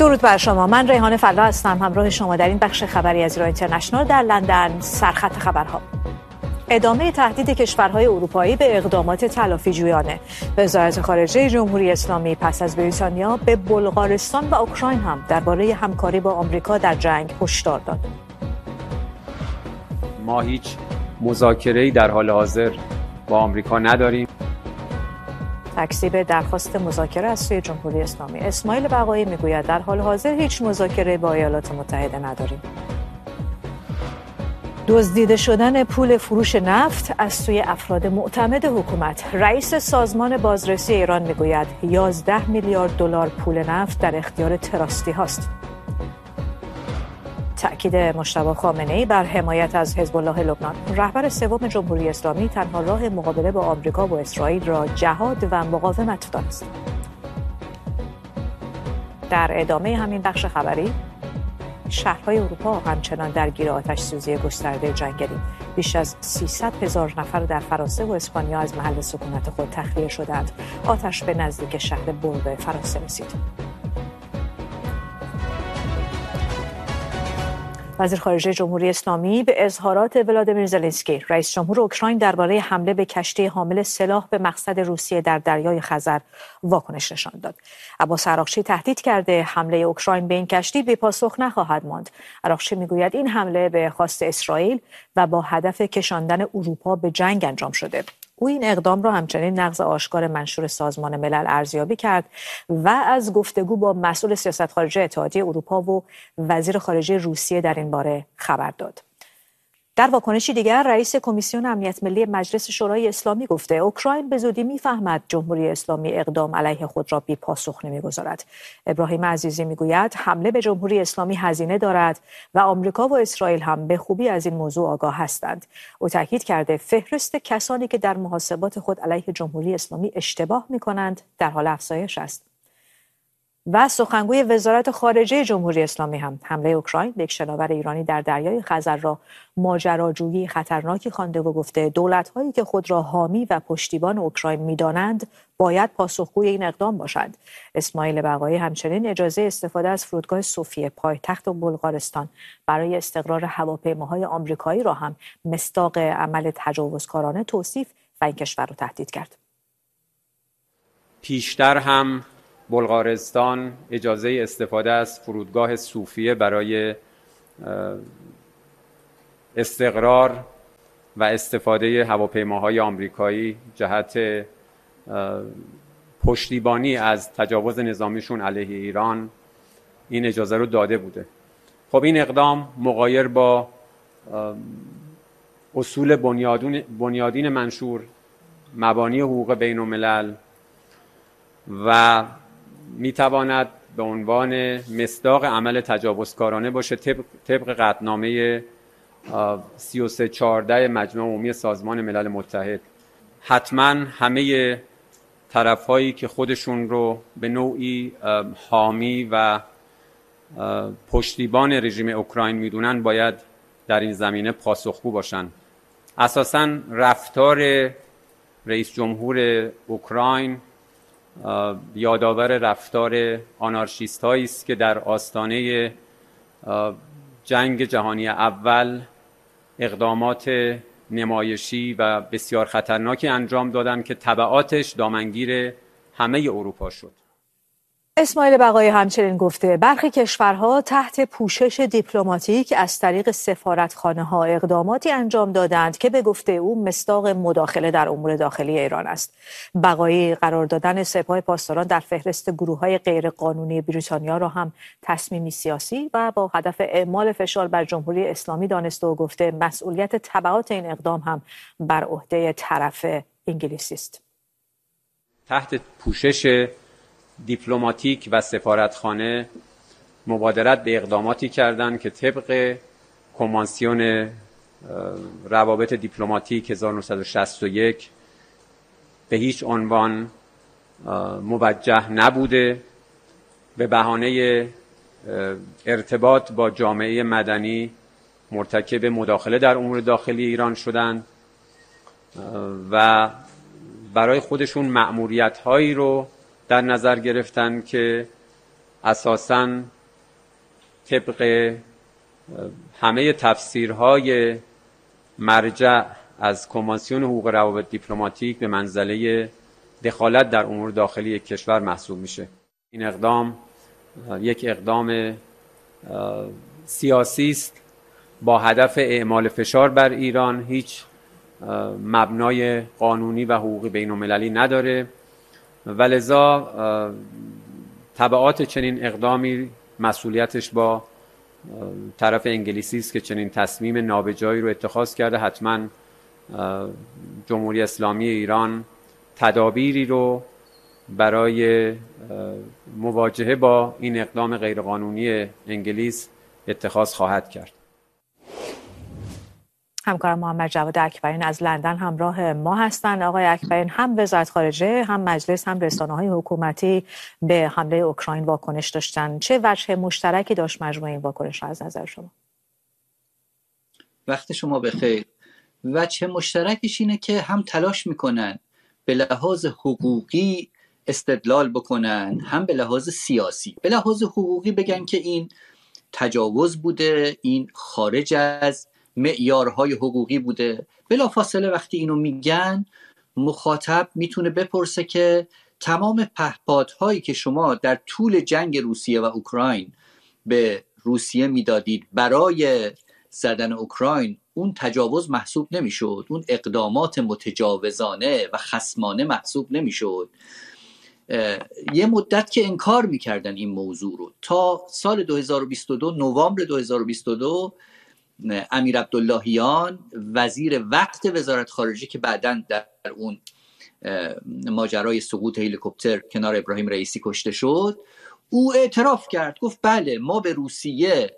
درود بر شما. من ریحانه فلا هستم، همراه شما در این بخش خبری از ایران اینترنشنال در لندن. سرخط خبرها: ادامه تهدید کشورهای اروپایی به اقدامات تلافی‌جویانه. وزارت خارجه جمهوری اسلامی پس از بریتانیا به بلغارستان و اوکراین هم درباره همکاری با آمریکا در جنگ هشدار داد. ما هیچ مذاکره‌ای در حال حاضر با آمریکا نداریم. تکذیب درخواست مذاکره از سوی جمهوری اسلامی. اسماعیل بقایی میگوید در حال حاضر هیچ مذاکره با ایالات متحده نداریم. دزدیده شدن پول فروش نفت از سوی افراد معتمد حکومت. رئیس سازمان بازرسی ایران میگوید 11 میلیارد دلار پول نفت در اختیار تراستی هاست. تأکید مجتبی خامنه‌ای بر حمایت از حزب الله لبنان. رهبر سوم جمهوری اسلامی تنها راه مقابله با آمریکا و اسرائیل را جهاد و مقاومت دانست. در ادامه همین بخش خبری، شهرهای اروپا همچنان درگیر آتش‌سوزی گسترده جنگلی. بیش از 300,000 نفر در فرانسه و اسپانیا از محل سکونت خود تخلیه شدند. آتش به نزدیک شهر برد فرانسه رسید. وزیر خارجه جمهوری اسلامی به اظهارات ولادیمیر زلنسکی، رئیس جمهور اوکراین، درباره حمله به کشتی حامل سلاح به مقصد روسیه در دریای خزر واکنش نشان داد. عباس عراقچی تهدید کرده حمله اوکراین به این کشتی بی پاسخ نخواهد ماند. عراقچی میگوید این حمله به خواست اسرائیل و با هدف کشاندن اروپا به جنگ انجام شده. او این اقدام را همچنین نقض آشکار منشور سازمان ملل ارزیابی کرد و از گفتگو با مسئول سیاست خارجه اتحادیه اروپا و وزیر خارجه روسیه در این باره خبر داد. در واکنشی دیگر، رئیس کمیسیون امنیت ملی مجلس شورای اسلامی گفته اوکراین به زودی میفهمد جمهوری اسلامی اقدام علیه خود را بی پاسخ نمیگذارد. ابراهیم عزیزی میگوید حمله به جمهوری اسلامی هزینه دارد و آمریکا و اسرائیل هم به خوبی از این موضوع آگاه هستند. او تاکید کرده فهرست کسانی که در محاسبات خود علیه جمهوری اسلامی اشتباه میکنند در حال افزایش است. و سخنگوی وزارت خارجه جمهوری اسلامی هم حمله اوکراین به یک شناور ایرانی در دریای خزر را ماجراجویی خطرناکی خوانده و گفته دولت‌هایی که خود را حامی و پشتیبان اوکراین می‌دانند باید پاسخگوی این اقدام باشند. اسماعیل بقایی همچنین اجازه استفاده از فرودگاه سوفیه پایتخت بلغارستان برای استقرار هواپیماهای آمریکایی را هم مصداق عمل تجاوزکارانه توصیف و این کشور را تهدید کرد. پیشتر هم بلغارستان اجازه استفاده از فرودگاه سوفیه برای استقرار و استفاده هواپیماهای آمریکایی جهت پشتیبانی از تجاوز نظامیشون علیه ایران این اجازه رو داده بوده. خب این اقدام مغایر با اصول بنیادین منشور، مبانی حقوق بین الملل و میتواند به عنوان مصداق عمل تجاوزکارانه باشه طبق قطعنامه 3314 مجمع عمومی سازمان ملل متحد. حتما همه طرف‌هایی که خودشون رو به نوعی حامی و پشتیبان رژیم اوکراین میدونن باید در این زمینه پاسخگو باشن. اساساً رفتار رئیس جمهور اوکراین یادآور رفتار آنارشیست‌هایی است که در آستانه جنگ جهانی اول اقدامات نمایشی و بسیار خطرناکی انجام دادند که تبعاتش دامنگیر همه اروپا شد. اسماعیل بقایی همچنین گفته برخی کشورها تحت پوشش دیپلماتیک از طریق سفارتخانه‌ها اقداماتی انجام دادند که به گفته او مصداق مداخله در امور داخلی ایران است. بقایی قرار دادن سپاه پاسداران در فهرست گروه‌های غیرقانونی بریتانیا را هم تصمیمی سیاسی و با هدف اعمال فشار بر جمهوری اسلامی دانسته و گفته مسئولیت تبعات این اقدام هم بر عهده طرف انگلیسی است. تحت پوشش دیپلماتیک و سفارتخانه مبادرت به اقداماتی کردند که طبق کنوانسیون روابط دیپلماتیک 1961 به هیچ عنوان موجه نبوده، به بهانه ارتباط با جامعه مدنی مرتکب مداخله در امور داخلی ایران شدند و برای خودشون مأموریت‌هایی رو در نظر گرفتن که اساساً طبق همه تفسیرهای مرجع از کنوانسیون حقوق روابط دیپلماتیک به منزله دخالت در امور داخلی یک کشور محسوب میشه. این اقدام یک اقدام سیاسی است با هدف اعمال فشار بر ایران، هیچ مبنای قانونی و حقوقی بین‌المللی نداره و لذا تبعات چنین اقدامی مسئولیتش با طرف انگلیسی است که چنین تصمیم نابجایی رو اتخاذ کرده. حتما جمهوری اسلامی ایران تدابیری رو برای مواجهه با این اقدام غیرقانونی انگلیس اتخاذ خواهد کرد. همکارم محمد جواد اکبرین از لندن همراه ما هستند. آقای اکبرین، هم وزارت خارجه، هم مجلس، هم رسانه‌های حکومتی به حمله اوکراین واکنش داشتن. چه وجه مشترکی داشت مجموع این واکنش از نظر شما؟ وقت شما بخیر. وجه مشترکش اینه که هم تلاش میکنن به لحاظ حقوقی استدلال بکنن، هم به لحاظ سیاسی. به لحاظ حقوقی بگن که این تجاوز بوده، این خارج از معیارهای حقوقی بوده. بلافاصله وقتی اینو میگن، مخاطب میتونه بپرسه که تمام پهپادهایی که شما در طول جنگ روسیه و اوکراین به روسیه میدادید برای زدن اوکراین، اون تجاوز محسوب نمیشد، اون اقدامات متجاوزانه و خصمانه محسوب نمیشد. یه مدت که انکار میکردن این موضوع رو، تا سال 2022 نوامبر 2022 امیر عبداللهیان وزیر وقت وزارت خارجه که بعداً در اون ماجرای سقوط هلیکوپتر کنار ابراهیم رئیسی کشته شد، او اعتراف کرد، گفت بله ما به روسیه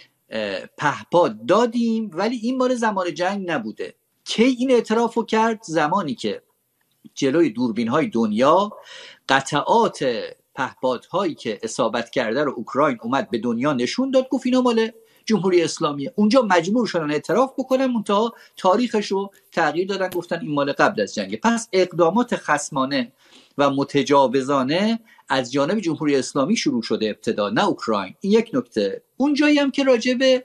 پهپاد دادیم ولی این مال زمان جنگ نبوده. کی این اعترافو کرد؟ زمانی که جلوی دوربین‌های دنیا قطعات پهپادهایی که اصابت کرده رو اوکراین اومد به دنیا نشون داد، گفت اینا مال جمهوری اسلامیه. اونجا مجبور شدن اعتراف بکنن، منتها تاریخش رو تغییر دادن، گفتن این مال قبل از جنگه. پس اقدامات خصمانه و متجاوزانه از جانب جمهوری اسلامی شروع شده ابتدا، نه اوکراین. این یک نکته. اونجایی هم که راجع به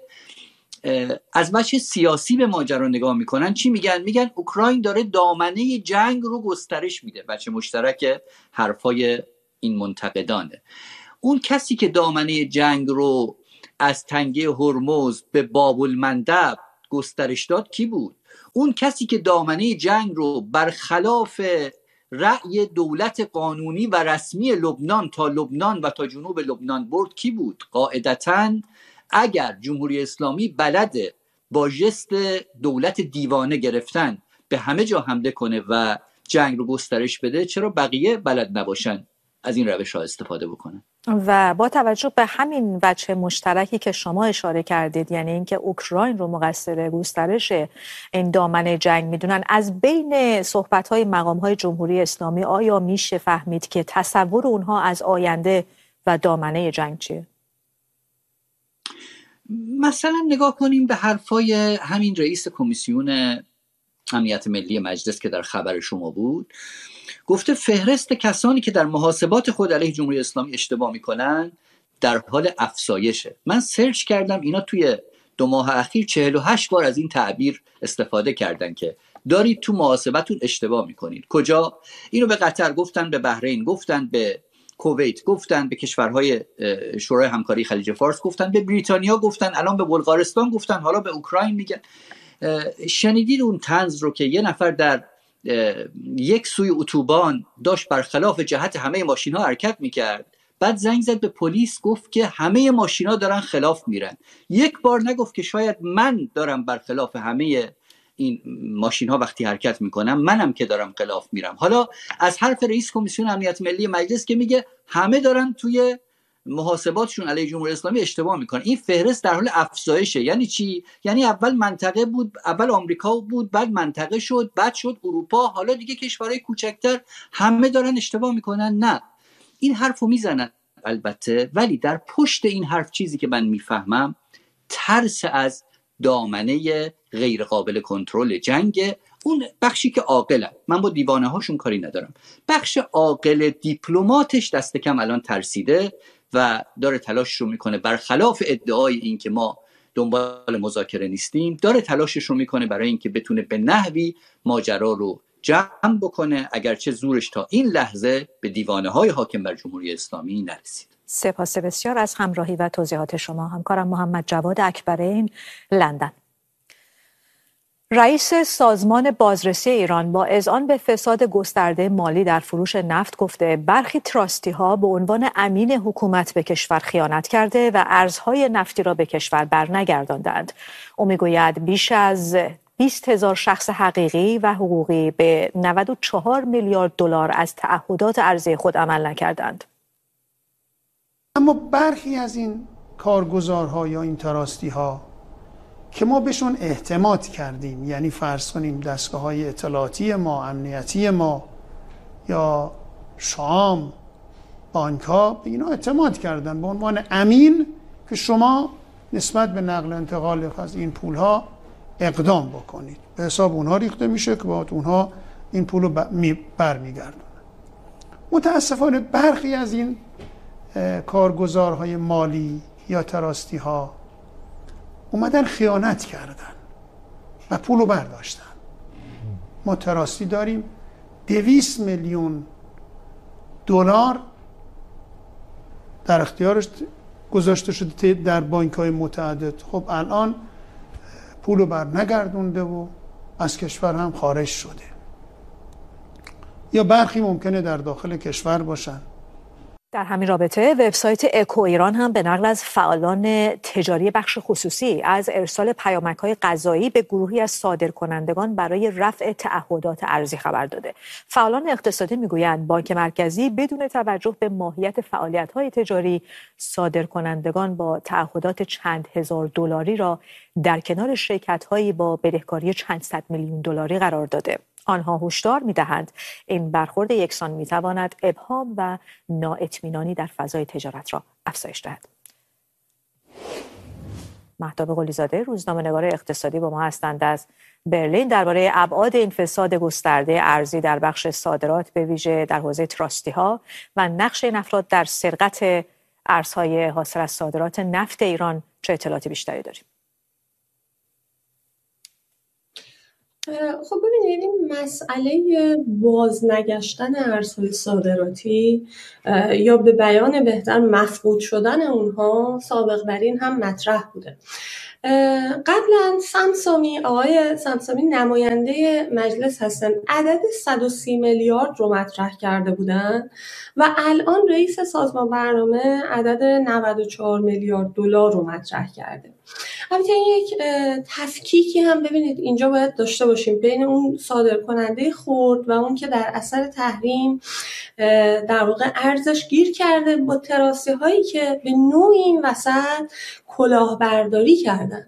از وجه سیاسی به ماجرا نگاه میکنن، چی میگن؟ میگن اوکراین داره دامنه جنگ رو گسترش میده. وجه مشترک حرفای این منتقدانه. اون کسی که دامنه جنگ رو از تنگه هرمز به باب المندب گسترش داد کی بود؟ اون کسی که دامنه جنگ رو برخلاف رأی دولت قانونی و رسمی لبنان تا لبنان و تا جنوب لبنان برد کی بود؟ قاعدتاً اگر جمهوری اسلامی بلده با ژست دولت دیوانه گرفتن به همه جا حمله کنه و جنگ رو گسترش بده، چرا بقیه بلد نباشن از این روش ها استفاده بکنن؟ و با توجه به همین وجه مشترکی که شما اشاره کردید، یعنی اینکه اوکراین رو مقصر گسترش این دامنه جنگ میدونن، از بین صحبت‌های مقام‌های جمهوری اسلامی آیا میشه فهمید که تصور اونها از آینده و دامنه جنگ چیه؟ مثلا نگاه کنیم به حرفای همین رئیس کمیسیون امنیت ملی مجلس که در خبر شما بود. گفته فهرست کسانی که در محاسبات خود علیه جمهوری اسلامی اشتباه میکنن در حال افزایشه. من سرچ کردم، اینا توی 2 ماه اخیر 48 بار از این تعبیر استفاده کردن که دارید تو محاسبتون اشتباه میکنید. کجا؟ اینو به قطر گفتن، به بحرین گفتن، به کویت گفتن، به کشورهای شورای همکاری خلیج فارس گفتن، به بریتانیا گفتن، الان به بلغارستان گفتن، حالا به اوکراین میگن. شنیدید اون طنز رو که یه نفر در یک سوی اتوبان داشت برخلاف جهت همه ماشین‌ها حرکت میکرد، بعد زنگ زد به پلیس، گفت که همه ماشین‌ها دارن خلاف میرن. یک بار نگفت که شاید من دارم برخلاف همه این ماشین‌ها وقتی حرکت میکنم، منم که دارم خلاف میرم. حالا از حرف رئیس کمیسیون امنیت ملی مجلس که میگه همه دارن توی محاسباتشون علیه جمهوری اسلامی اشتباه میکنن، این فهرست در حال افزایشه. یعنی چی؟ یعنی اول منطقه بود، اول آمریکا بود، بعد منطقه شد، بعد شد اروپا، حالا دیگه کشورهای کوچکتر همه دارن اشتباه میکنن. نه، این حرفو میزنن البته، ولی در پشت این حرف چیزی که من میفهمم ترس از دامنه غیر قابل کنترل جنگ. اون بخشی که عاقلن، من با دیوانه هاشون کاری ندارم، بخش عاقل دیپلماتش دست کم الان ترسیده و داره تلاشش رو میکنه، برخلاف ادعای این که ما دنبال مذاکره نیستیم، داره تلاشش رو میکنه برای اینکه بتونه به نحوی ماجرا رو جمع بکنه، اگرچه زورش تا این لحظه به دیوانه های حاکم بر جمهوری اسلامی نرسید. سپاس بسیار از همراهی و توضیحات شما. همکارم محمد جواد اکبرین، لندن. رئیس سازمان بازرسی ایران با اذعان به فساد گسترده مالی در فروش نفت گفته برخی تراستی ها به عنوان امین حکومت به کشور خیانت کرده و ارزهای نفتی را به کشور برنگرداندند. او میگوید بیش از 20,000 شخص حقیقی و حقوقی به 94 میلیارد دلار از تعهدات ارزی خود عمل نکردند. اما برخی از این کارگزارها یا این تراستی ها که ما بهشون اعتماد کردیم، یعنی فرض کنیم دستگاه‌های اطلاعاتی ما، امنیتی ما یا شام، بانک‌ها به اینا اعتماد کردن به عنوان امین که شما نسبت به نقل و انتقال از این پول‌ها اقدام بکنید، به حساب اونها ریخته میشه که باید اونها این پول رو برمیگردونن. متاسفانه برخی از این کارگزارهای مالی یا تراستی ها اومدن خیانت کردن و پول رو برداشتن. ما تراستی داریم 200 میلیون دلار در اختیارش گذاشته شده در بانک‌های متعدد. خب الان پول رو برنگردونده و از کشور هم خارج شده، یا برخی ممکنه در داخل کشور باشن. در همین رابطه وبسایت اکو ایران هم به نقل از فعالان تجاری بخش خصوصی از ارسال پیامک‌های غذایی به گروهی از صادرکنندگان برای رفع تعهدات ارزی خبر داده. فعالان اقتصادی میگویند بانک مرکزی بدون توجه به ماهیت فعالیت‌های تجاری صادرکنندگان با تعهدات چند هزار دلاری را در کنار شرکت‌هایی با بدهکاری چند صد میلیون دلاری قرار داده. آنها هشدار می‌دهند این برخورد یکسان می‌تواند ابهام و نااطمینانی در فضای تجارت را افزایش دهد. مهتاب قلی‌زاده، روزنامه‌نگار اقتصادی با ما هستند از برلین، درباره ابعاد این فساد گسترده ارزی در بخش صادرات به ویژه در حوزه تراستی‌ها و نقش این افراد در سرقت ارزهای حاصل از صادرات نفت ایران چه اطلاعاتی بیشتری داریم؟ خب ببینید این مسئله بازنگشتن ارزهای صادراتی یا به بیان بهتر مفقود شدن اونها سابق بر این هم مطرح بوده. قبلا آقای سمسامی نماینده مجلس هستن، عدد 130 میلیارد رو مطرح کرده بودن و الان رئیس سازمان برنامه عدد 94 میلیارد دلار رو مطرح کرده. البته یک تفکیکی هم ببینید اینجا باید داشته باشیم بین اون صادرکننده خرد و اون که در اثر تحریم در واقع ارزش گیر کرده با تراسی هایی که به نوعی این وسط کلاهبرداری کردن.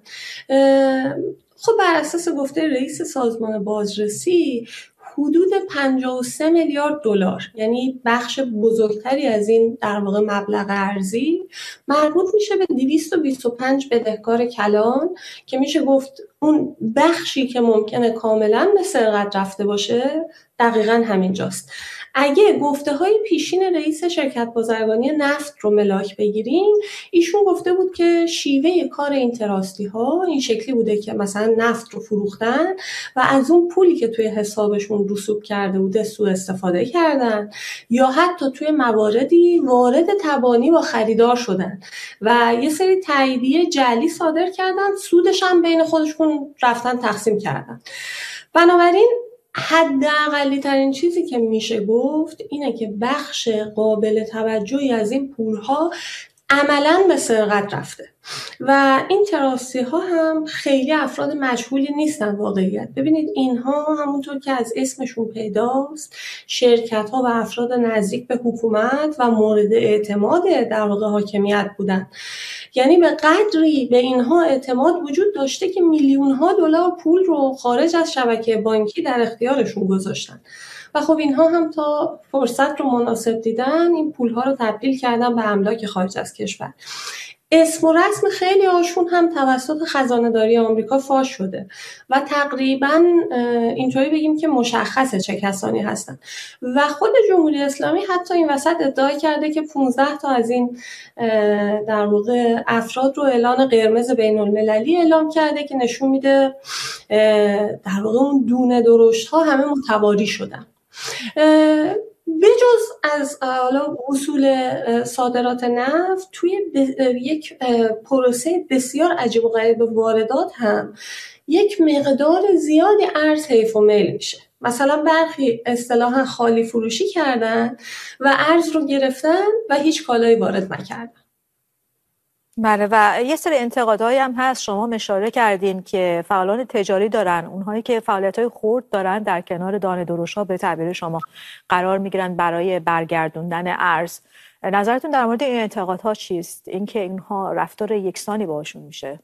خب بر اساس گفته رئیس سازمان بازرسی حدود 53 میلیارد دلار، یعنی بخش بزرگتری از این در واقع مبلغ ارزی مربوط میشه به 225 بدهکار کلان که میشه گفت اون بخشی که ممکنه کاملا به سرقت رفته باشه دقیقاً همینجاست. اگه گفته های پیشین رئیس شرکت بازرگانی نفت رو ملاک بگیریم، ایشون گفته بود که شیوه کار این تراستی ها این شکلی بوده که مثلا نفت رو فروختن و از اون پولی که توی حسابشون رسوب کرده بوده سوء استفاده کردن، یا حتی توی مواردی وارد تبانی با خریدار شدن و یه سری تاییدیه جعلی صادر کردن، سودش هم بین خودشون رفتن تقسیم کردن. بنابراین حداقلی ترین چیزی که میشه گفت اینه که بخش قابل توجهی از این پولها عملاً به سرقت رفته و این تراسی ها هم خیلی افراد مجهولی نیستن. واقعیت ببینید اینها همونطور که از اسمشون پیداست شرکت ها و افراد نزدیک به حکومت و مورد اعتماد در واقع حاکمیت بودن، یعنی به قدری به اینها اعتماد وجود داشته که میلیون ها دلار پول رو خارج از شبکه بانکی در اختیارشون گذاشتن و خب اینها هم تا فرصت رو مناسب دیدن این پولها رو تبدیل کردن به املاک خارج از کشور. اسم و رسم خیلی هاشون هم توسط خزانه داری آمریکا فاش شده و تقریبا اینطوری بگیم که مشخصه چه کسانی هستن و خود جمهوری اسلامی حتی این وسط ادعا کرده که 15 تا از این در واقع افراد رو اعلان قرمز بین المللی اعلام کرده که نشون میده در واقع اون دونه درشت ها همه متواری شدن. بجز از اصول صادرات نفت توی یک پروسه بسیار عجیب و غریب واردات هم یک مقدار زیادی ارز حیف و میل میشه. مثلا برخی اصطلاحاً خالی فروشی کردن و ارز رو گرفتن و هیچ کالایی وارد نکردن. بله و یه سری انتقادهایی هم هست، شما اشاره کردین که فعالان تجاری دارن، اونهایی که فعالیت‌های خرد دارن در کنار دانه درشت‌ها به تعبیر شما قرار میگیرن برای برگردوندن ارز. نظرتون در مورد این انتقادها چیست؟ اینکه اینها رفتار یکسانی باشون میشه؟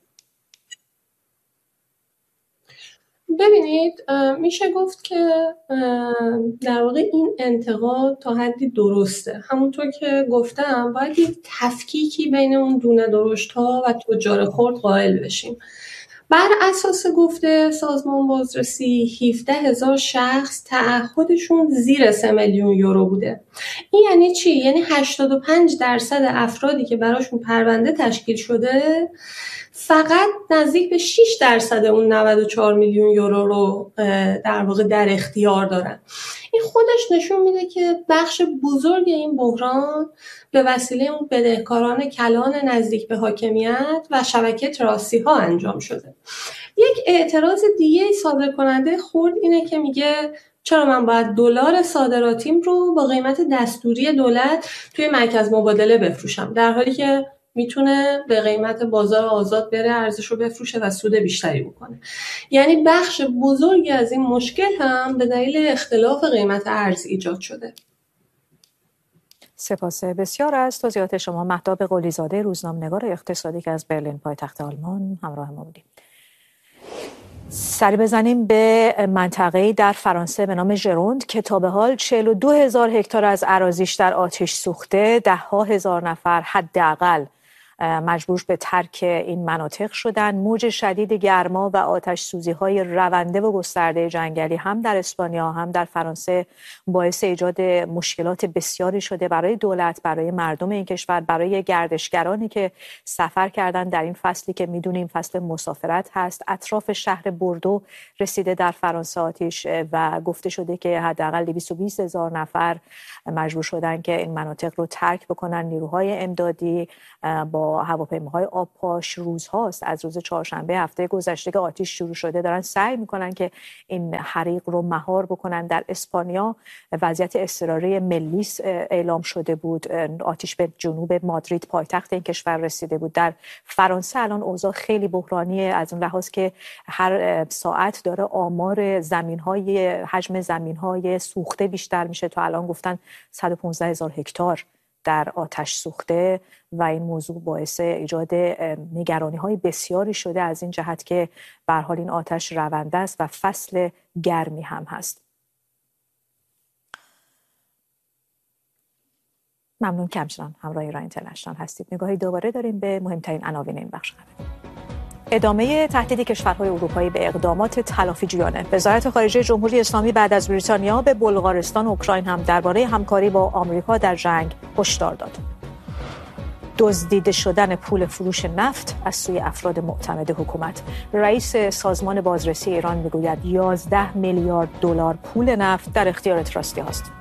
ببینید میشه گفت که در واقع این انتقاد تا حدی درسته. همونطور که گفتم باید یک تفکیکی بین اون دونه درشت‌ها و تجار خرد قائل بشیم. بر اساس گفته سازمان بازرسی 17,000 شخص تعهدشون زیر 3 میلیون یورو بوده. این یعنی چی؟ یعنی 85% افرادی که براشون پرونده تشکیل شده فقط نزدیک به 6% اون 94 میلیون یورو رو در واقع در اختیار دارن. این خودش نشون میده که بخش بزرگ این بحران به وسیله اون بدهکاران کلان نزدیک به حاکمیت و شبکه تراسی ها انجام شده. یک اعتراض دیگه صادر کننده خرد اینه که میگه چرا من باید دلار صادراتیم رو با قیمت دستوری دولت توی مرکز مبادله بفروشم، در حالی که میتونه به قیمت بازار آزاد بره ارزش رو بفروشه و سود بیشتری بکنه. یعنی بخش بزرگی از این مشکل هم به دلیل اختلاف قیمت ارز ایجاد شده. سپاس بسیار از توضیحات شما. مهتاب قلی‌زاده، روزنامه‌نگار اقتصادی که از برلین پایتخت آلمان همراه ما بودیم. سری بزنیم به منطقه‌ای در فرانسه به نام ژروند که تا به حال 42,000 هکتار از اراضیش در آتش سوخته. 10,000 نفر حداقل مجبور به ترک این مناطق شدن. موج شدید گرما و آتش سوزی‌های رونده و گسترده جنگلی هم در اسپانیا هم در فرانسه باعث ایجاد مشکلات بسیاری شده برای دولت، برای مردم این کشور، برای گردشگرانی که سفر کردن در این فصلی که میدونیم فصل مسافرت هست. اطراف شهر بوردو رسیده در فرانسه آتش و گفته شده که حداقل 220,000 نفر مجبور شدن که این مناطق رو ترک بکنن. نیروهای امدادی با هواپیماهای آبپاش روزهاست از روز چهارشنبه هفته گذشته که آتش شروع شده دارن سعی میکنن که این حریق رو مهار بکنن. در اسپانیا وضعیت اضطراری ملی اعلام شده بود. آتش به جنوب مادرید پایتخت این کشور رسیده بود. در فرانسه الان اوضاع خیلی بحرانیه از اون لحاظ که هر ساعت داره آمار حجم زمین‌های سوخته بیشتر میشه. تا الان گفتن 115,000 هکتار در آتش سوخته و این موضوع باعث ایجاد نگرانی‌های بسیاری شده از این جهت که به هر حال این آتش رونده است و فصل گرمی هم هست. ممنون که همچنان همراه ایران اینترنشنال هستید. نگاهی دوباره داریم به مهمترین عناوین این بخش خبری. ادامه تهدید کشورهای اروپایی به اقدامات تلافی‌جویانه. وزارت خارجه جمهوری اسلامی بعد از بریتانیا به بلغارستان و اوکراین هم درباره همکاری با آمریکا در جنگ هشدار داد. دزدیده شدن پول فروش نفت از سوی افراد معتمد حکومت. رئیس سازمان بازرسی ایران میگوید 11 میلیارد دلار پول نفت در اختیار تراستی هاست.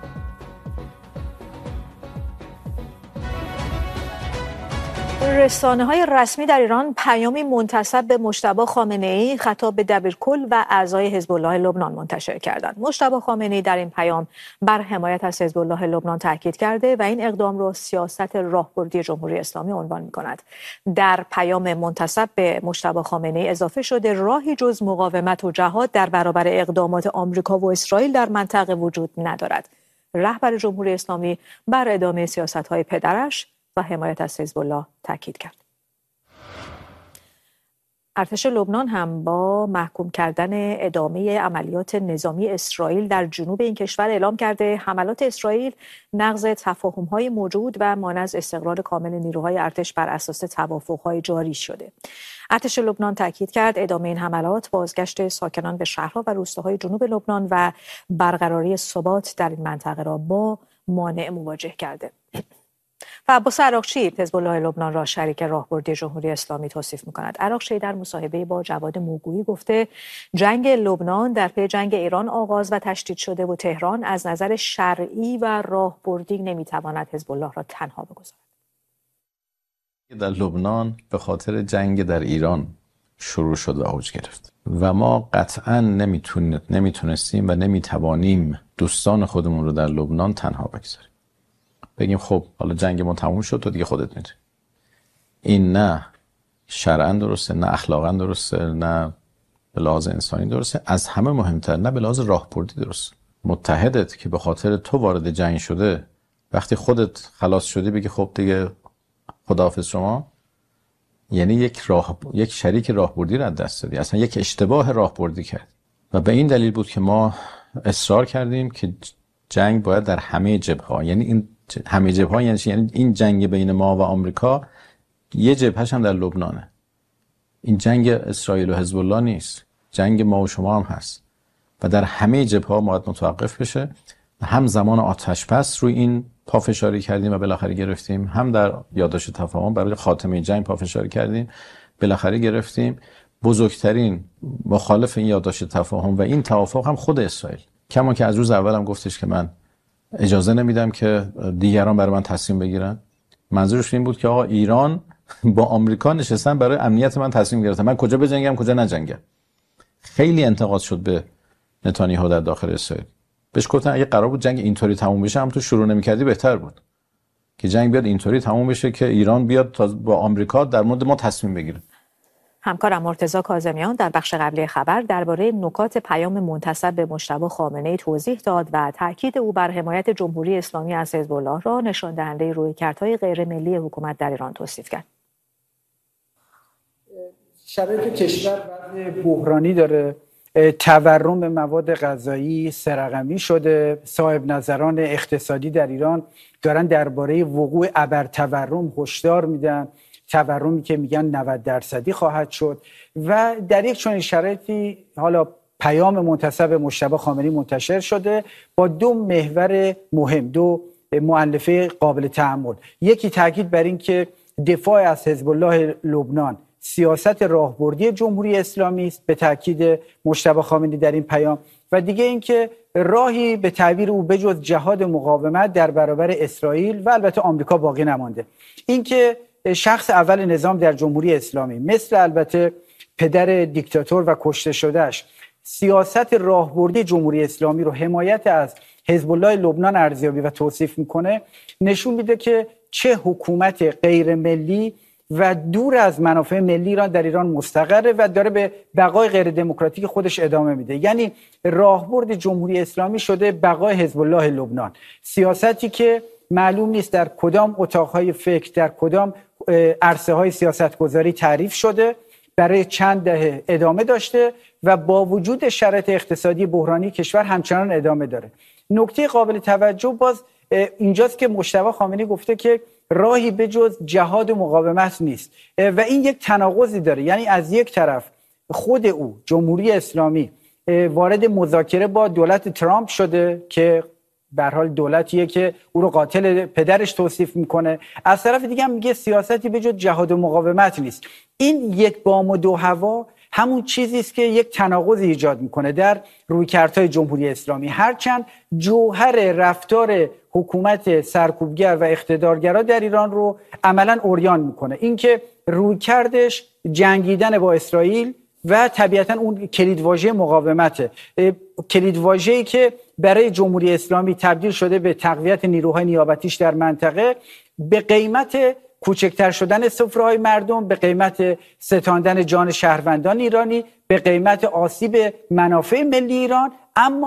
رسانه‌های رسمی در ایران پیامی منتسب به مجتبی خامنه‌ای خطاب به دبیرکل و اعضای حزب الله لبنان منتشر کردند. مجتبی خامنه‌ای در این پیام بر حمایت از حزب الله لبنان تاکید کرده و این اقدام را سیاست راهبردی جمهوری اسلامی عنوان می‌کند. در پیام منتسب به مجتبی خامنه‌ای اضافه شده راهی جز مقاومت و جهاد در برابر اقدامات آمریکا و اسرائیل در منطقه وجود ندارد. رهبر جمهوری اسلامی بر ادامه سیاست‌های پدرش و حمایت از حزب الله تاکید کرد. ارتش لبنان هم با محکوم کردن ادامه عملیات نظامی اسرائیل در جنوب این کشور اعلام کرده حملات اسرائیل نقض تفاهم‌های موجود و مانع از استقرار کامل نیروهای ارتش بر اساس توافق‌های جاری شده. ارتش لبنان تاکید کرد ادامه این حملات بازگشت ساکنان به شهرها و روستاهای جنوب لبنان و برقراری ثبات در این منطقه را با مانع مواجه کرده. و عباس عراقچی حزب الله لبنان را شریک راهبردی جمهوری اسلامی توصیف می‌کند. عراقچی در مصاحبه با جواد موگویی گفته جنگ لبنان در پی جنگ ایران آغاز و تشدید شده و تهران از نظر شرعی و راهبردی نمی‌تواند حزب الله را تنها بگذارد. در لبنان به خاطر جنگ در ایران شروع شد و اوج گرفت و ما قطعاً نمیتونستیم و نمیتوانیم دوستان خودمون رو در لبنان تنها بگذاریم. بگیم خب حالا جنگ ما تموم شد تو دیگه خودت میدونی. این نه شرعاً درسته، نه اخلاقاً درسته، نه به لحاظ انسانی درسته، از همه مهمتر نه به لحاظ راهبردی درسته. متحدت که به خاطر تو وارد جنگ شده وقتی خودت خلاص شدی بگی خب دیگه خداحافظ شما، یعنی یک شریک راهبردی رو از دست دادی، اصلا یک اشتباه راهبردی کرد. و به این دلیل بود که ما اصرار کردیم که جنگ باید در همه جبهه‌ها، یعنی این همه جبهه‌ها یعنی این جنگ بین ما و آمریکا یه جبهش هم در لبنانه. این جنگ اسرائیل و حزب الله نیست، جنگ ما و شما هم هست و در همه جبهه‌ها باید متوقف بشه. هم زمان آتش‌بس روی این پافشاری کردیم و بالاخره گرفتیم، هم در یادداشت تفاهم برای خاتمه جنگ پافشاری کردیم بالاخره گرفتیم. بزرگترین مخالف این یادداشت تفاهم و این توافق هم خود اسرائیل، کما که از روز اول هم گفتش که من اجازه نمیدم که دیگران برای من تصمیم بگیرن. منظورش این بود که آقا ایران با آمریکا نشستن برای امنیت من تصمیم گرفتن، من کجا بجنگم کجا نجنگم. خیلی انتقاد شد به نتانیاهو در داخل اسرائیل. بهش گفتن اگه قرار بود جنگ اینطوری تموم بشه هم تو شروع نمی‌کردی بهتر بود، که جنگ بیاد اینطوری تموم بشه که ایران بیاد تا با آمریکا در مورد ما تصمیم بگیره. همکارم مرتضی کاظمیان در بخش قبلی خبر درباره نکات پیام منتسب به مجتبی خامنه‌ای توضیح داد و تاکید او بر حمایت جمهوری اسلامی از حزب الله را نشان دهنده رویکردهای غیرملی حکومت در ایران توصیف کرد. شرایط کشور وضع بحرانی داره، تورم به مواد غذایی سرقمی شده، صاحب نظران اقتصادی در ایران دارن درباره وقوع ابرتورم هشدار میدن، تورمی که میگن 90% خواهد شد. و در یک چنین شرایطی حالا پیام منتسب مجتبی خامنه‌ای منتشر شده با دو محور مهم، دو مؤلفه قابل تأمل. یکی تاکید بر این که دفاع از حزب الله لبنان سیاست راهبردی جمهوری اسلامی است به تاکید مجتبی خامنه‌ای در این پیام، و دیگه اینکه راهی به تعبیر او بجز جهاد مقاومت در برابر اسرائیل و البته آمریکا باقی نمانده. اینکه شخص اول نظام در جمهوری اسلامی مثل البته پدر دیکتاتور و کشته شدهش سیاست راهبردی جمهوری اسلامی رو حمایت از حزب الله لبنان ارزیابی و توصیف میکنه، نشون میده که چه حکومت غیر ملی و دور از منافع ملی ایران در ایران مستقره و داره به بقای غیر دموکراتیک خودش ادامه میده. یعنی راهبرد جمهوری اسلامی شده بقای حزب الله لبنان، سیاستی که معلوم نیست در کدام اتاقهای فکر، در کدام عرصه‌های سیاستگذاری تعریف شده، برای چند دهه ادامه داشته و با وجود شرایط اقتصادی بحرانی کشور همچنان ادامه داره. نکته قابل توجه باز اینجاست که مجتبی خامنه‌ای گفته که راهی به جز جهاد و مقاومت نیست و این یک تناقضی داره. یعنی از یک طرف خود او جمهوری اسلامی وارد مذاکره با دولت ترامپ شده که به هر حال دولتیه که او رو قاتل پدرش توصیف میکنه، از طرف دیگه هم میگه سیاستی به جز جهاد و مقاومت نیست. این یک بام و دو هوا همون چیزی است که یک تناقض ایجاد میکنه در رویکردهای جمهوری اسلامی، هرچند جوهر رفتار حکومت سرکوبگر و اقتدارگرا در ایران رو عملاً عریان میکنه. اینکه رویکردش جنگیدن با اسرائیل و طبیعتاً اون کلیدواژه مقاومته، کلیدواژه‌ای که برای جمهوری اسلامی تبدیل شده به تقویت نیروهای نیابتیش در منطقه به قیمت کوچکتر شدن سفره‌های مردم، به قیمت ستاندن جان شهروندان ایرانی، به قیمت آسیب منافع ملی ایران، اما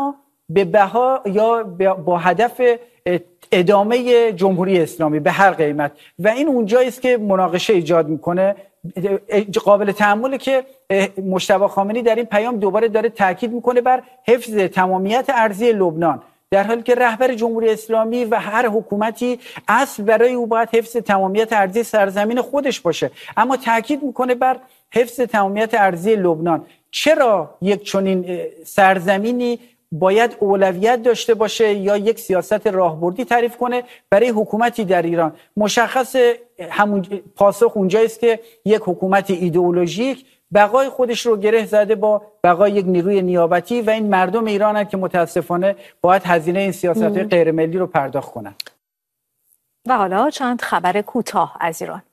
به بها یا با هدف ادامه جمهوری اسلامی به هر قیمت، و این اونجایی است که مناقشه ایجاد میکنه. قابل تأمله که مجتبی خامنه‌ای در این پیام دوباره داره تاکید میکنه بر حفظ تمامیت ارضی لبنان، در حالی که رهبر جمهوری اسلامی و هر حکومتی اصل برای او باید حفظ تمامیت ارضی سرزمین خودش باشه، اما تاکید میکنه بر حفظ تمامیت ارضی لبنان. چرا یک چنین سرزمینی باید اولویت داشته باشه یا یک سیاست راهبردی تعریف کنه برای حکومتی در ایران؟ مشخص همون پاسخ اونجایی است که یک حکومت ایدئولوژیک بقای خودش رو گره زده با بقای یک نیروی نیابتی، و این مردم ایران هستند که متاسفانه باید هزینه این سیاست‌های غیر ملی رو پرداخت کنن. و حالا چند خبر کوتاه از ایران.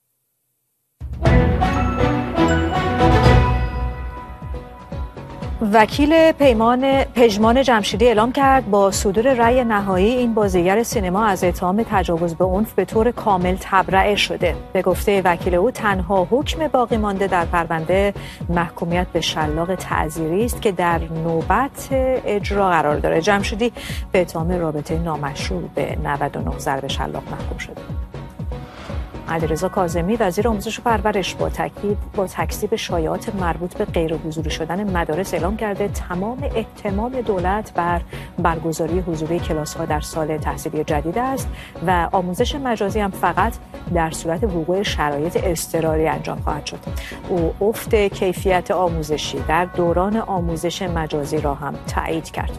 وکیل پژمان جمشیدی اعلام کرد با صدور رأی نهایی این بازیگر سینما از اتهام تجاوز به عنف به طور کامل تبرئه شده. به گفته وکیل او تنها حکم باقی مانده در پرونده محکومیت به شلاق تعزیری است که در نوبت اجرا قرار داره. جمشیدی به اتهام رابطه نامشروع به 99 ضرب شلاق محکوم شده. علیرضا کاظمی وزیر آموزش و پرورش با تکذیب شایعات مربوط به غیرحضوری شدن مدارس اعلام کرده تمام اهتمام دولت بر برگزاری حضوری کلاس‌ها در سال تحصیلی جدید است و آموزش مجازی هم فقط در صورت وقوع شرایط اضطراری انجام خواهد شد. او افت کیفیت آموزشی در دوران آموزش مجازی را هم تایید کرد.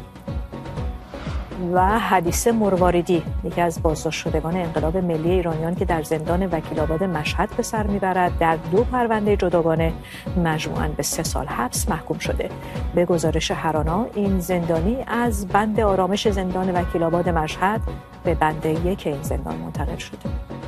و حدیث مرواریدی، یکی از بازداشت شدگان انقلاب ملی ایرانیان که در زندان وکیل‌آباد مشهد به سر میبرد، در 2 پرونده جداگانه مجموعاً به 3 سال حبس محکوم شده. به گزارش هرانا این زندانی از بند آرامش زندان وکیل‌آباد مشهد به بند 1 این زندان منتقل شده.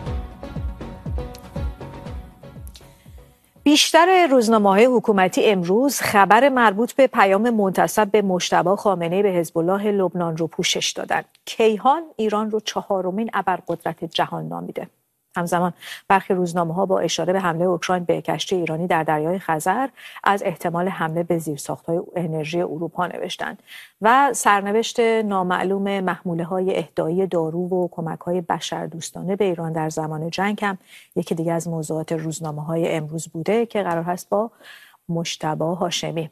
بیشتر روزنامه‌های حکومتی امروز خبر مربوط به پیام منتسب به مجتبی خامنه‌ای به حزب الله لبنان رو پوشش دادند. کیهان ایران رو 4مین ابرقدرت جهان نامیده. همزمان برخی روزنامه‌ها با اشاره به حمله اوکراین به کشتی ایرانی در دریای خزر از احتمال حمله به زیرساخت‌های انرژی اروپا نوشتند و سرنوشت نامعلوم محموله‌های اهدایی دارو و کمک‌های بشردوستانه به ایران در زمان جنگ هم یکی دیگه از موضوعات روزنامه‌های امروز بوده که قرار هست با مجتبی هاشمی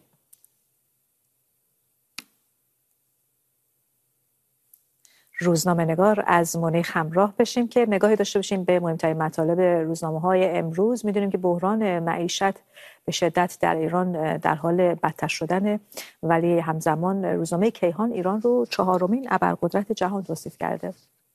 روزنامه‌نگار از منیخ همراه بشیم که نگاهی داشته باشیم به مهمترین مطالب روزنامه‌های امروز. می‌دونیم که بحران معیشت به شدت در ایران در حال بدتر شدن، ولی همزمان روزنامه کیهان ایران رو 4مین ابرقدرت جهان توصیف کرده.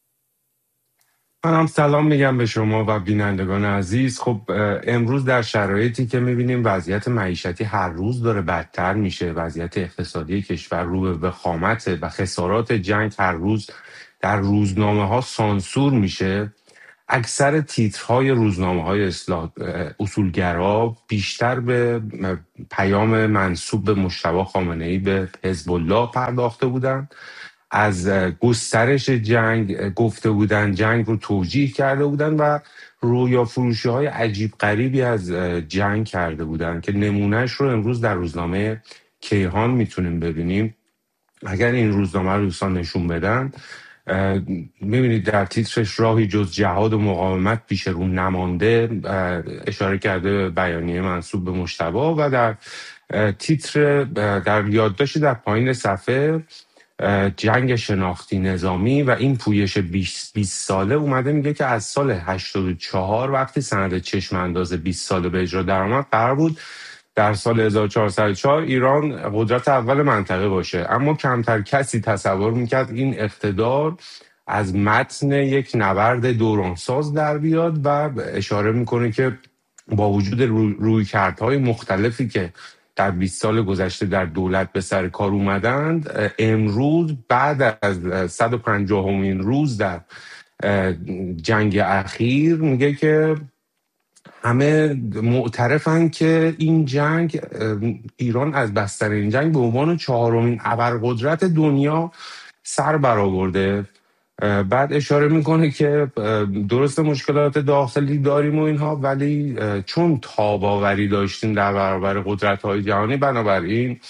من هم سلام میگم به شما و بینندگان عزیز. خب امروز در شرایطی که میبینیم وضعیت معیشتی هر روز داره بدتر میشه، وضعیت اقتصادی کشور رو به وخامت و خسارات جنگ هر روز در روزنامه ها سانسور میشه، اکثر تیترهای روزنامه های اصولگرا بیشتر به پیام منسوب به مجتبی خامنه‌ای به حزب الله پرداخته بودند، از گسترش جنگ گفته بودن، جنگ رو توجیه کرده بودن و رویا فروشی های عجیب غریبی از جنگ کرده بودن که نمونهش رو امروز در روزنامه کیهان میتونیم ببینیم. اگر این روزنامه رو دوستان نشون بدن میبینید در تیترش راهی جز جهاد و مقاومت پیش رو نمانده اشاره کرده به بیانیه منسوب به مجتبی و در تیتر در یادداشتی در پایین صفحه جنگ شناختی نظامی و این پویش 20 ساله اومده میگه که از سال 84 وقتی سند چشم انداز 20 ساله به اجرا درآمد قرار بود در سال 1404 ایران قدرت اول منطقه باشه، اما کمتر کسی تصور میکرد این اقتدار از متن یک نبرد دورانساز در بیاد و اشاره میکنه که با وجود رویکردهای مختلفی که در 20 سال گذشته در دولت به سر کار اومدند، امروز بعد از 150مین روز در جنگ اخیر میگه که همه معترفن که این جنگ، ایران از بستر این جنگ به عنوان 4مین ابرقدرت دنیا سر برآورده. بعد اشاره میکنه که درست مشکلات داخلی داریم و اینها، ولی چون تاباوری داشتیم در برابر قدرت‌های جهانی، بنابراین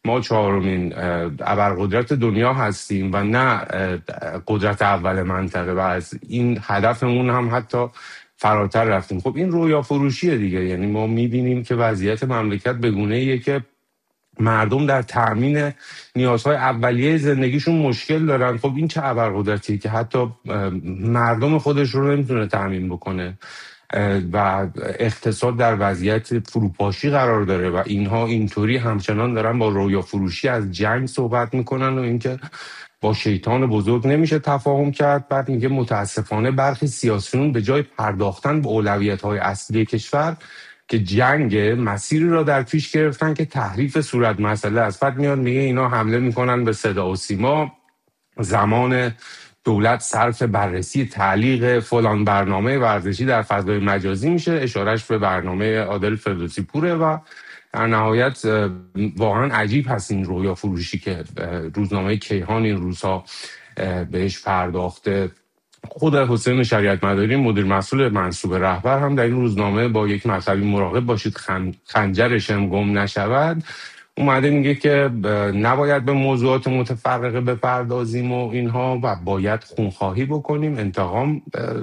ما چهارمین ابرقدرت دنیا هستیم و نه قدرت اول منطقه و از این هدفمون هم حتی فراتر رفتیم. خب این رویا فروشیه دیگه. یعنی ما میبینیم که وضعیت مملکت به گونه‌ایه که مردم در تأمین نیازهای اولیه زندگیشون مشکل دارن. خب این چه ابرقدرتیه که حتی مردم خودش رو نمیتونه تأمین بکنه و اقتصاد در وضعیت فروپاشی قرار داره و اینها اینطوری همچنان دارن با رویا فروشی از جنگ صحبت میکنن و اینکه با شیطان بزرگ نمیشه تفاهم کرد. بعد میگه متاسفانه برخی سیاسیون به جای پرداختن به اولویت‌های اصلی کشور که جنگ، مسیری را در پیش گرفتن که تحریف صورت مسئله است. بعد میاد میگه اینا حمله میکنن به صدا و سیما، زمان دولت صرف بررسی تعلیق فلان برنامه ورزشی در فضای مجازی میشه، اشارش به برنامه عادل فردوسی پوره و در نهایت واقعا عجیب هست این رویا فروشی که روزنامه کیهان این روزها بهش پرداخته. خود حسین شریعت مداری مدیر مسئول منصوب رهبر هم در این روزنامه با یک مطلبی مراقب باشید خنجرشم گم نشود اومده میگه که نباید به موضوعات متفرقه بپردازیم و اینها و باید خونخواهی بکنیم، انتقام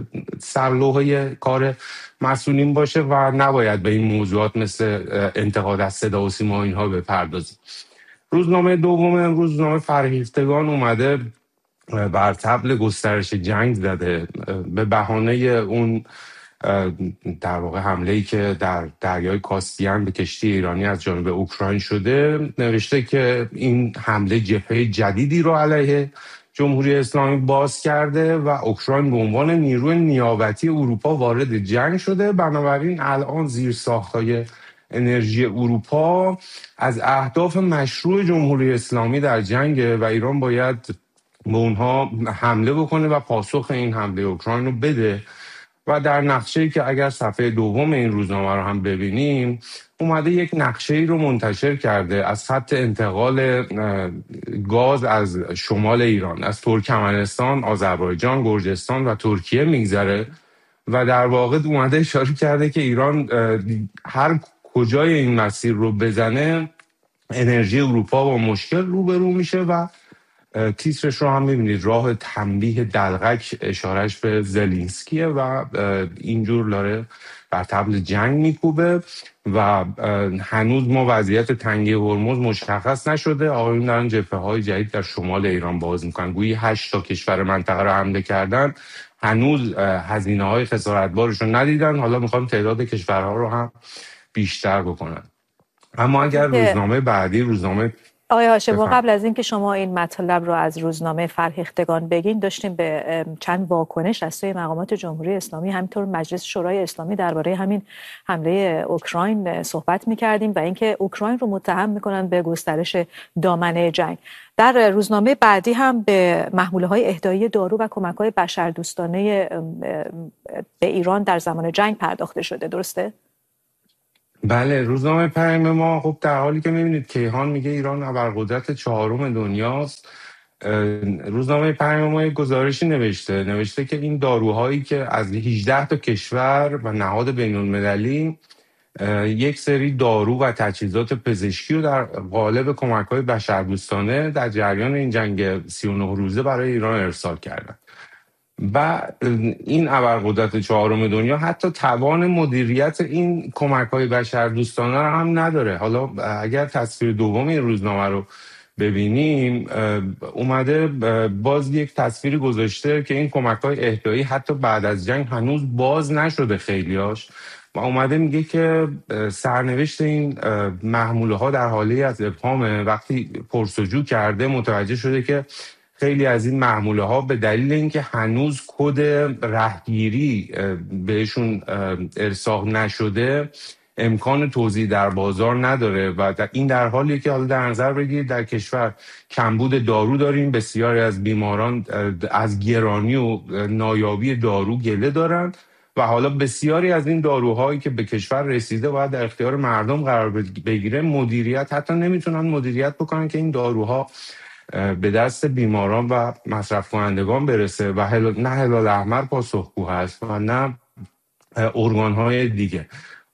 سرلوحه کار مسئولین باشه و نباید به این موضوعات مثل انتقاد از صدا و سیما اینها بپردازیم. روزنامه دوم امروز روزنامه فرهیختگان اومده بر طبل گسترش جنگ زده به بهانه اون در واقع حمله‌ای که در دریای کاسپیان به کشتی ایرانی از جانب اوکراین شده. نوشته که این حمله جبهه جدیدی رو علیه جمهوری اسلامی باز کرده و اوکراین به عنوان نیروی نیابتی اروپا وارد جنگ شده. بنابراین الان زیرساخت‌های انرژی اروپا از اهداف مشروع جمهوری اسلامی در جنگ و ایران باید به اونها حمله بکنه و پاسخ این حمله اوکراین رو بده. و در نقشه‌ای که اگر صفحه دوم این روزنامه رو هم ببینیم اومده یک نقشه‌ای رو منتشر کرده از خط انتقال گاز از شمال ایران، از ترکمنستان، آذربایجان، گرجستان و ترکیه میگذره و در واقع اومده اشاره کرده که ایران هر کجای این مسیر رو بزنه انرژی اروپا با مشکل روبرو میشه و تیترش رو هم میبینید راه تنبیه دلغک اشارش به زلینسکیه و اینجور داره بر طبل جنگ میکوبه و هنوز ما وضعیت تنگی هرمز مشخص نشده. آقایون دارن جبهه‌های جدید در شمال ایران باز میکنن، گویی 8 تا کشور منطقه رو حمله کردن، هنوز هزینه‌های خسارتبارش رو ندیدن، حالا میخوان تعداد کشورها رو هم بیشتر بکنن. اما اگر روزنامه بعدی روزنامه آقای هاشمی قبل از اینکه شما این مطلب رو از روزنامه فرهیختگان بگین داشتیم به چند واکنش از سوی مقامات جمهوری اسلامی همینطور مجلس شورای اسلامی درباره همین حمله اوکراین صحبت می‌کردیم و اینکه اوکراین رو متهم می‌کنن به گسترش دامنه جنگ. در روزنامه بعدی هم به محموله‌های اهدایی دارو و کمک‌های بشردوستانه به ایران در زمان جنگ پرداخته شده، درسته؟ بله، روزنامه پیام ما خب در حالی که میبینید کیهان میگه ایران ابرقدرت 4 دنیاست، روزنامه پیام ما یک گزارشی نوشته که این داروهایی که از 18 تا کشور و نهاد بین‌المللی یک سری دارو و تجهیزات پزشکی رو در قالب کمک‌های بشردوستانه در جریان این جنگ 39 روزه برای ایران ارسال کردن. و این ابرقدرت 4 دنیا حتی توان مدیریت این کمک‌های بشردوستانه رو هم نداره. حالا اگر تصویر دوم این روزنامه رو ببینیم اومده باز یک تصویری گذاشته که این کمک‌های اهدایی حتی بعد از جنگ هنوز باز نشده خیلیاش و اومده میگه که سرنوشت این محموله‌ها در حالی از ابهامه. وقتی پرسجو کرده متوجه شده که خیلی از این محموله ها به دلیل اینکه هنوز کد رهگیری بهشون ارسال نشده امکان توزیع در بازار نداره و این در حالیه که حالا در نظر بگیرید در کشور کمبود دارو داریم، بسیاری از بیماران از گرانی و نایابی دارو گله دارن و حالا بسیاری از این داروهایی که به کشور رسیده باید در اختیار مردم قرار بگیره، مدیریت حتی نمیتونن مدیریت بکنن که این داروها به دست بیماران و مصرف کنندگان برسه و نه هلال احمر پاسخگو هست و نه ارگان‌های دیگه.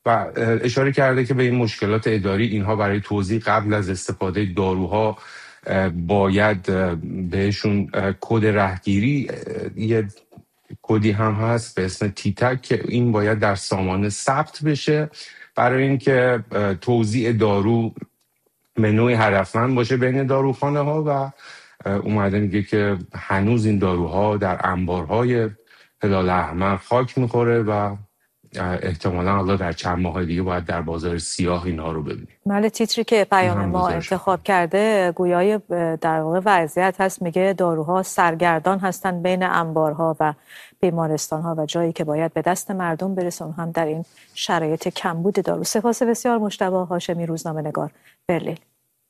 و اشاره کرده که به این مشکلات اداری اینها برای توزیع قبل از استفاده داروها باید بهشون کد رهگیری، یه کدی هم هست به اسم تیتک که این باید در سامانه ثبت بشه برای اینکه توزیع دارو به نوعی هدفمند باشه بین داروخانه ها. و اومده میگه که هنوز این داروها در انبارهای هلال احمر خاک میخوره و احتمالا حالا در چند ماه دیگه باید در بازار سیاه اینها رو ببینیم. بله، تیتری که پیام ما انتخاب کرده گویای در واقع وضعیت هست، میگه داروها سرگردان هستن بین انبارها و بیمارستانها و جایی که باید به دست مردم برسه، اون هم در این شرایط کمبود دارو. سپاس بسیار مجتبی هاشمی، روزنامه‌نگار، برلین.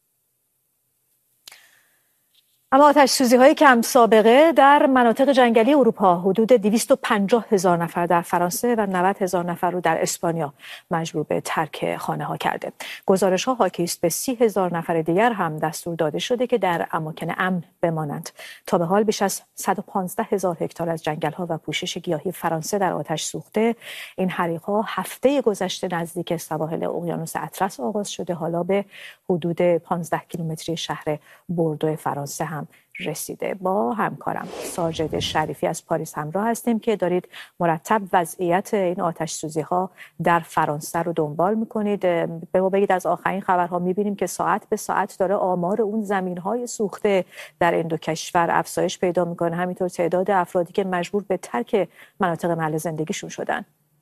اما آتش‌سوزی‌های کم سابقه در مناطق جنگلی اروپا، حدود 250,000 نفر در فرانسه و 90,000 نفر رو در اسپانیا مجبور به ترک خانه‌ها کرده. گزارش‌ها حاکی است به 30,000 نفر دیگر هم دستور داده شده که در اماکن امن بمانند. تا به حال بیش از 115,000 هکتار از جنگل‌ها و پوشش گیاهی فرانسه در آتش سوخته. این حریق‌ها هفته گذشته نزدیک سواحل اقیانوس اطلس آغاز شده، حالا به حدود 15 کیلومتری شهر بوردو فرانسه هم رسیده. با همکارم ساجد شریفی از پاریس همراه هستیم که دارید مرتب وضعیت این آتش سوزی ها در فرانسه رو دنبال میکنید. به ما بگید از آخرین خبرها میبینیم که ساعت به ساعت داره آمار اون زمین های سوخته در این دو کشور افزایش پیدا میکنه، همینطور تعداد افرادی که مجبور به ترک مناطق محل زندگیشون شدن.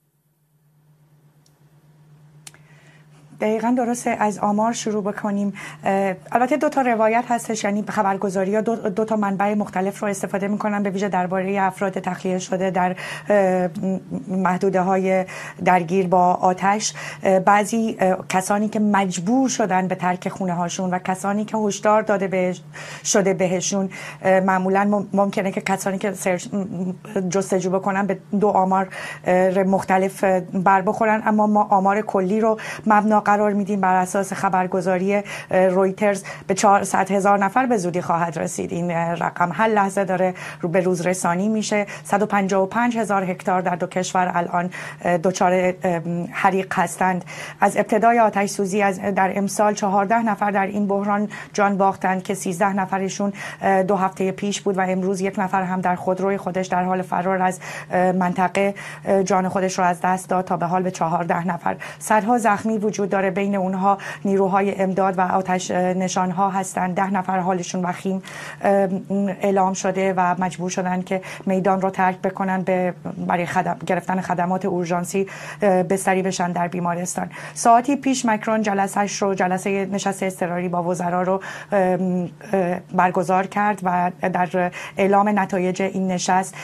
دقیقاً درسته. از آمار شروع بکنیم. البته دو تا روایت هستش، یعنی خبرگزاری‌ها دو تا منبع مختلف رو استفاده می‌کنن، به ویژه درباره افراد تخلیه شده در محدوده‌های درگیر با آتش. بعضی کسانی که مجبور شدن به ترک خونه‌هاشون و کسانی که هشدار داده شده بهشون، معمولاً ممکنه که کسانی که جستجو بکنن به دو آمار مختلف بر بخورن، اما ما آمار کلی رو مبنا قرار میدیم بر اساس خبرگزاری رویترز. به 400,000 نفر به زودی خواهد رسید. این رقم هر لحظه داره رو به روز رسانی میشه. 155,000 هکتار در دو کشور الان دچار حریق هستند. از ابتدای آتش سوزی در امسال 14 نفر در این بحران جان باختند که 13 نفرشون 2 هفته پیش بود و امروز یک نفر هم در خودروی خودش در حال فرار از منطقه جان خودش رو از دست داد. تا به حال به 14 نفر. صدها زخمی وجود داره، بین اونها نیروهای امداد و آتش نشانها هستند. 10 نفر حالشون وخیم اعلام شده و مجبور شدن که میدان رو ترک بکنن برای گرفتن خدمات اورژانسی بستری بشن در بیمارستان. ساعتی پیش مکرون جلسه نشست اضطراری با وزرا رو برگزار کرد و در اعلام نتایج این نشست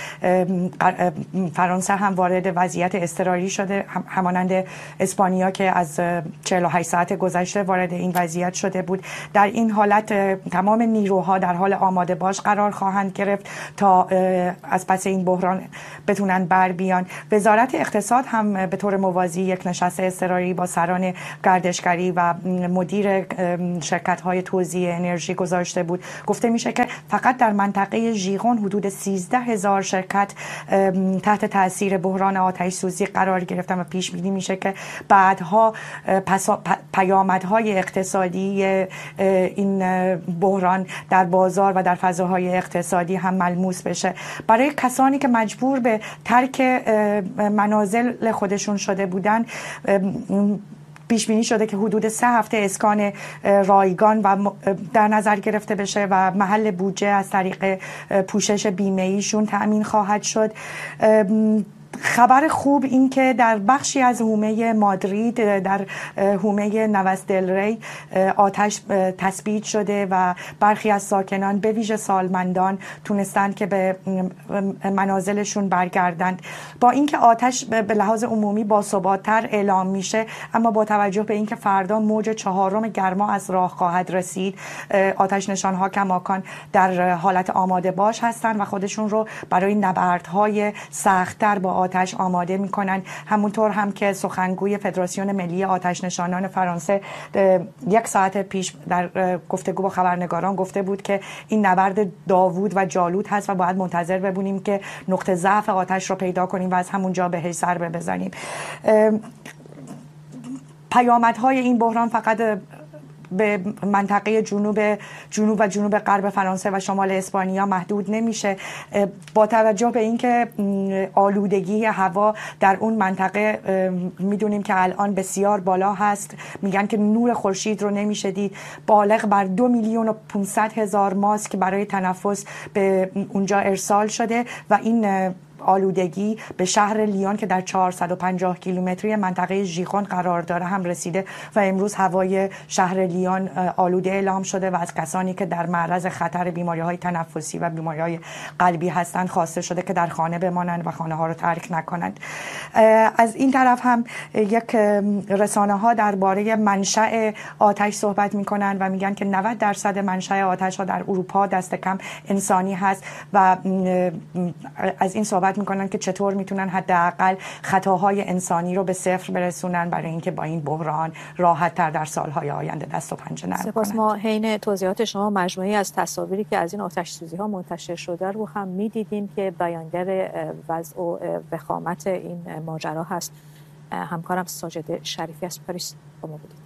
فرانسه هم وارد وضعیت اضطراری شده، همانند اسپانیا که از 48 ساعت گذشته وارد این وضعیت شده بود. در این حالت تمام نیروها در حال آماده باش قرار خواهند گرفت تا از پس این بحران بتونن بر بیان. وزارت اقتصاد هم به طور موازی یک نشست اضطراری با سران گردشگری و مدیر شرکت‌های توزیع انرژی گذاشته بود. گفته میشه که فقط در منطقه ژیغون حدود 13,000 شرکت تحت تاثیر بحران آتش سوزی قرار گرفتن و پیش بینی میشه که بعدها پیامدهای اقتصادی این بحران در بازار و در فضاهای اقتصادی هم ملموس بشه. برای کسانی که مجبور به ترک منازل خودشون شده بودن، پیش بینی شده که حدود 3 هفته اسکان رایگان و در نظر گرفته بشه و محل بودجه از طریق پوشش بیمه‌ایشون تأمین خواهد شد. خبر خوب این که در بخشی از حومه مادرید، در حومه نواس دل ری، آتش تثبیت شده و برخی از ساکنان به ویژه سالمندان تونستند که به منازلشون برگردند. با اینکه آتش به لحاظ عمومی باثبات‌تر اعلام میشه، اما با توجه به اینکه فردا موج 4 گرما از راه خواهد رسید، آتش نشان‌ها کماکان در حالت آماده باش هستند و خودشون رو برای نبردهای سخت‌تر با آتش آماده میکنن. همونطور هم که سخنگوی فدراسیون ملی آتش نشانان فرانسه 1 ساعت پیش در گفتگو با خبرنگاران گفته بود که این نبرد داوود و جالوت هست و باید منتظر ببینیم که نقطه ضعف آتش رو پیدا کنیم و از همونجا بهش ضربه بزنیم. پیامدهای این بحران فقط به منطقه جنوب غرب فرانسه و شمال اسپانیا محدود نمیشه. با توجه به اینکه آلودگی هوا در اون منطقه میدونیم که الان بسیار بالا هست، میگن که نور خورشید رو نمیشه دید، بالغ بر 2,500,000 ماسک برای تنفس به اونجا ارسال شده و این آلودگی به شهر لیون که در 450 کیلومتری منطقه ژیخون قرار داره هم رسیده و امروز هوای شهر لیون آلوده اعلام شده و از کسانی که در معرض خطر بیماری‌های تنفسی و بیماری‌های قلبی هستند خواسته شده که در خانه بمانند و خانه‌ها رو ترک نکنند. از این طرف هم یک رسانه‌ها درباره منشأ آتش صحبت می‌کنند و میگن که 90% منشأ آتش‌ها در اروپا دست کم انسانی هست و از این صحبت میکنن که چطور میتونن حداقل خطاهای انسانی رو به صفر برسونن برای اینکه با این بحران راحت تر در سالهای آینده دست و پنجه نرم کنند. سپاس. ما حین توضیحات شما مجموعی از تصاویری که از این آتش سوزی ها منتشر شده رو هم میدیدیم که بیانگر وضع و وخامت این ماجرا هست. همکارم ساجد شریفی از پاریس با ما بود.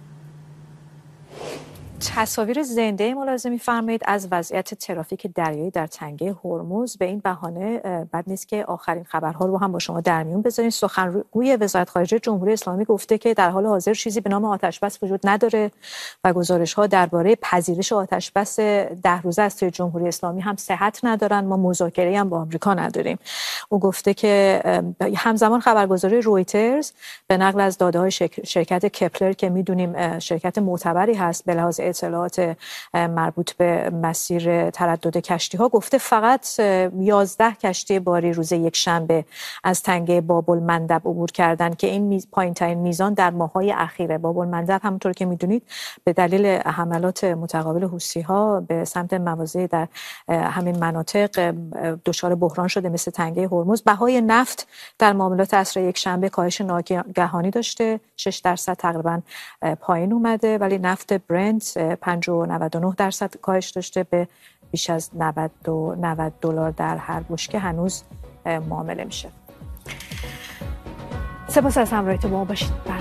تصاویر زنده ملاحظه می‌فرمایید از وضعیت ترافیک دریایی در تنگه هرمز. به این بهانه بد نیست که آخرین خبرها رو هم با شما در میون بذاریم. سخنگوی وزارت خارجه جمهوری اسلامی گفته که در حال حاضر چیزی به نام آتش‌بس وجود نداره و گزارش‌ها درباره پذیرش آتش‌بس 10 روزه از سوی جمهوری اسلامی هم صحت ندارن. ما مذاکره‌ای هم با آمریکا نداریم. او گفته که همزمان خبرگزاری رویترز به نقل از داده‌های شرکت کپلر که می‌دونیم شرکت معتبری هست به لحاظ اطلاعات مربوط به مسیر تردد کشتی‌ها گفته فقط 11 کشتی باری روز یک شنبه از تنگه باب المندب عبور کردن که این پایین‌ترین میزان در ماه‌های اخیره. باب المندب همونطور که می‌دونید به دلیل حملات متقابل حوثی‌ها به سمت مواضع در همین مناطق دچار بحران شده مثل تنگه هرمز. بهای نفت در معاملات عصر یک شنبه کاهش ناگهانی داشته، 6% تقریبا پایین اومده، ولی نفت برنت 5.99% کاهش داشته به بیش از $90 در هر بشکه هنوز معامله میشه. سپاس از همراهیتون با ما باشید.